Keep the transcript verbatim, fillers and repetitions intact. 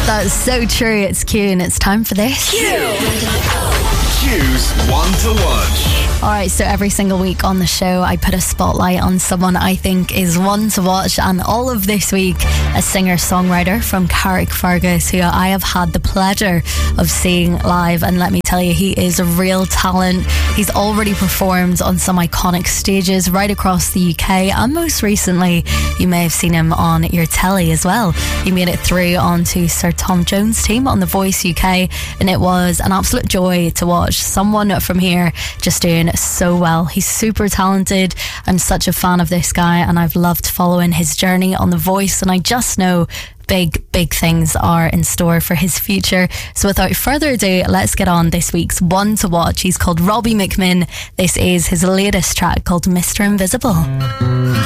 That's so true. It's Q and it's time for this. Q. Q's One to Watch. Alright, so every single week on the show I put a spotlight on someone I think is one to watch, and all of this week a singer-songwriter from Carrickfergus who I have had the pleasure of seeing live, and let me tell you, he is a real talent. He's already performed on some iconic stages right across the U K, and most recently you may have seen him on your telly as well. He made it through onto Sir Tom Jones' team on The Voice U K, and it was an absolute joy to watch someone from here just doing so well. He's super talented. I'm such a fan of this guy, and I've loved following his journey on The Voice, and I just know big, big things are in store for his future. So without further ado, let's get on this week's One to Watch. He's called Robbie McMinn. This is his latest track called Mister Invisible.